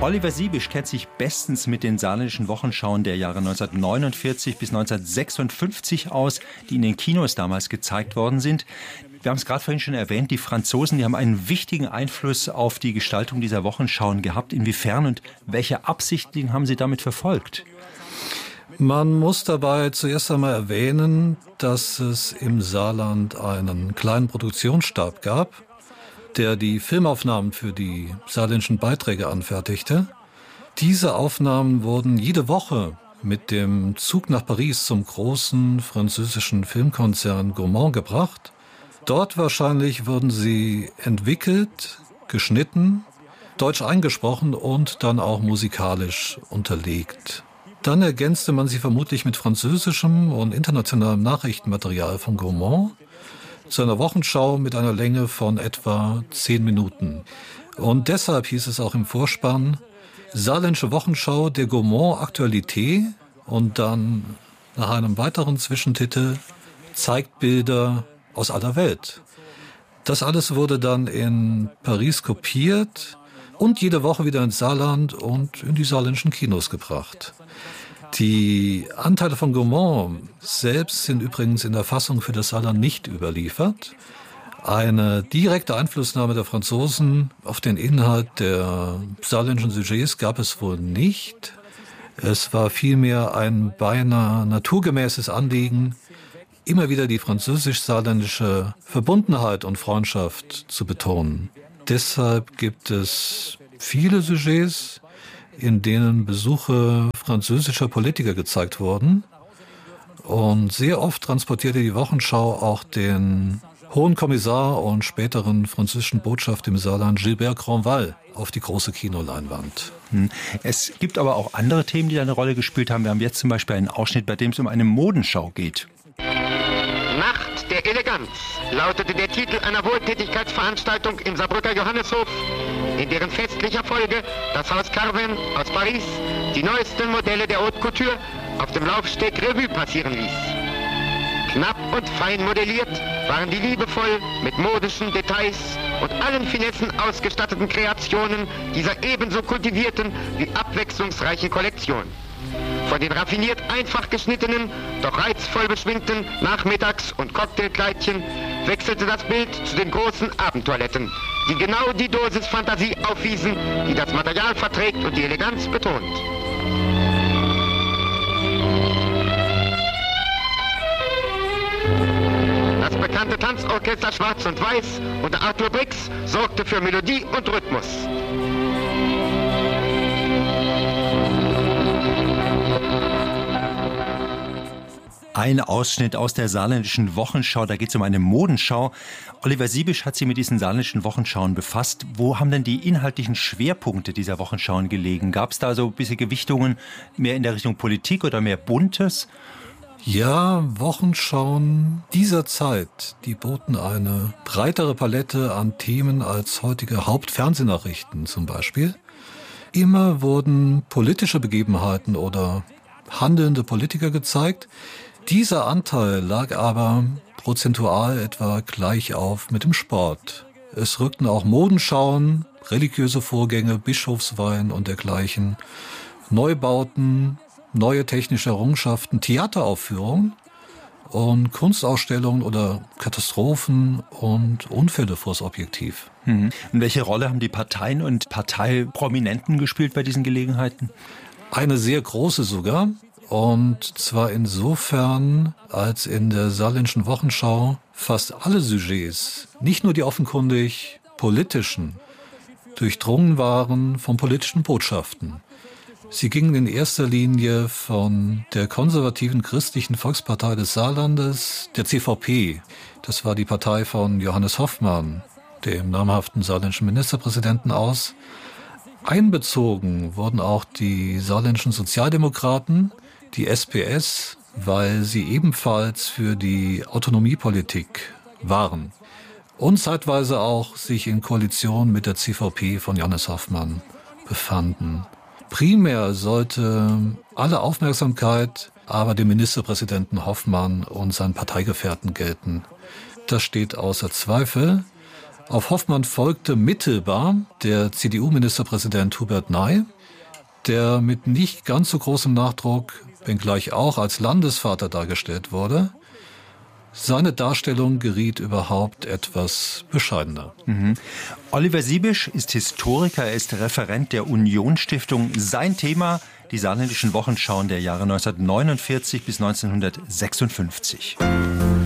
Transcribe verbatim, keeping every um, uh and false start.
Oliver Siebisch kennt sich bestens mit den saarländischen Wochenschauen der Jahre neunzehnhundertneunundvierzig bis neunzehnhundertsechsundfünfzig aus, die in den Kinos damals gezeigt worden sind. Wir haben es gerade vorhin schon erwähnt, die Franzosen, die haben einen wichtigen Einfluss auf die Gestaltung dieser Wochenschauen gehabt. Inwiefern und welche Absichten haben Sie damit verfolgt? Man muss dabei zuerst einmal erwähnen, dass es im Saarland einen kleinen Produktionsstab gab, der die Filmaufnahmen für die saarländischen Beiträge anfertigte. Diese Aufnahmen wurden jede Woche mit dem Zug nach Paris zum großen französischen Filmkonzern Gaumont gebracht. Dort wahrscheinlich wurden sie entwickelt, geschnitten, deutsch eingesprochen und dann auch musikalisch unterlegt. Dann ergänzte man sie vermutlich mit französischem und internationalem Nachrichtenmaterial von Gaumont zu einer Wochenschau mit einer Länge von etwa zehn Minuten. Und deshalb hieß es auch im Vorspann Saarländische Wochenschau der Gaumont Aktualité und dann nach einem weiteren Zwischentitel zeigt Bilder aus aller Welt. Das alles wurde dann in Paris kopiert und jede Woche wieder ins Saarland und in die saarländischen Kinos gebracht. Die Anteile von Gaumont selbst sind übrigens in der Fassung für das Saarland nicht überliefert. Eine direkte Einflussnahme der Franzosen auf den Inhalt der saarländischen Sujets gab es wohl nicht. Es war vielmehr ein beinahe naturgemäßes Anliegen, immer wieder die französisch-saarländische Verbundenheit und Freundschaft zu betonen. Deshalb gibt es viele Sujets, in denen Besuche französischer Politiker gezeigt wurden. Und sehr oft transportierte die Wochenschau auch den Hohen Kommissar und späteren französischen Botschafter im Saarland Gilbert Grandval auf die große Kinoleinwand. Es gibt aber auch andere Themen, die da eine Rolle gespielt haben. Wir haben jetzt zum Beispiel einen Ausschnitt, bei dem es um eine Modenschau geht. Nacht der Eleganz lautete der Titel einer Wohltätigkeitsveranstaltung im Saarbrücker Johanneshof, in deren festlicher Folge das Haus Carven aus Paris die neuesten Modelle der Haute Couture auf dem Laufsteg Revue passieren ließ. Knapp und fein modelliert waren die liebevoll mit modischen Details und allen Finessen ausgestatteten Kreationen dieser ebenso kultivierten wie abwechslungsreichen Kollektion. Von den raffiniert einfach geschnittenen, doch reizvoll beschwingten Nachmittags- und Cocktailkleidchen wechselte das Bild zu den großen Abendtoiletten, die genau die Dosis Fantasie aufwiesen, die das Material verträgt und die Eleganz betont. Das bekannte Tanzorchester Schwarz und Weiß unter Arthur Brix sorgte für Melodie und Rhythmus. Ein Ausschnitt aus der saarländischen Wochenschau, da geht es um eine Modenschau. Oliver Siebisch hat sich mit diesen saarländischen Wochenschauen befasst. Wo haben denn die inhaltlichen Schwerpunkte dieser Wochenschauen gelegen? Gab es da so ein bisschen Gewichtungen mehr in der Richtung Politik oder mehr Buntes? Ja, Wochenschauen dieser Zeit, die boten eine breitere Palette an Themen als heutige Hauptfernsehnachrichten zum Beispiel. Immer wurden politische Begebenheiten oder handelnde Politiker gezeigt. Dieser Anteil lag aber prozentual etwa gleich auf mit dem Sport. Es rückten auch Modenschauen, religiöse Vorgänge, Bischofsweihen und dergleichen, Neubauten, neue technische Errungenschaften, Theateraufführungen und Kunstausstellungen oder Katastrophen und Unfälle vors Objektiv. Mhm. Und welche Rolle haben die Parteien und Parteiprominenten gespielt bei diesen Gelegenheiten? Eine sehr große sogar. Und zwar insofern, als in der saarländischen Wochenschau fast alle Sujets, nicht nur die offenkundig politischen, durchdrungen waren von politischen Botschaften. Sie gingen in erster Linie von der konservativen Christlichen Volkspartei des Saarlandes, der C V P. Das war die Partei von Johannes Hoffmann, dem namhaften saarländischen Ministerpräsidenten, aus. Einbezogen wurden auch die saarländischen Sozialdemokraten, die S P S, weil sie ebenfalls für die Autonomiepolitik waren und zeitweise auch sich in Koalition mit der C V P von Johannes Hoffmann befanden. Primär sollte alle Aufmerksamkeit aber dem Ministerpräsidenten Hoffmann und seinen Parteigefährten gelten. Das steht außer Zweifel. Auf Hoffmann folgte mittelbar der C D U-Ministerpräsident Hubert Ney, der mit nicht ganz so großem Nachdruck, wenngleich auch als Landesvater dargestellt wurde. Seine Darstellung geriet überhaupt etwas bescheidener. Mhm. Oliver Siebisch ist Historiker, er ist Referent der Union-Stiftung. Sein Thema, die saarländischen Wochenschauen der Jahre neunzehnhundertneunundvierzig bis neunzehnhundertsechsundfünfzig.